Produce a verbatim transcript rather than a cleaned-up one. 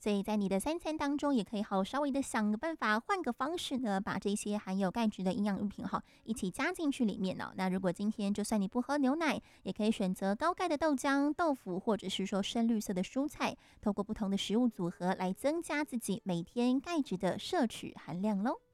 所以在你的三餐当中，也可以好稍微的想个办法，换个方式呢，把这些含有钙质的营养用品哈一起加进去里面呢、哦。那如果今天就算你不喝牛奶，也可以选择高钙的豆浆、豆腐，或者是说深绿色的蔬菜，透过不同的食物组合来增加自己每天钙质的摄取含量喽。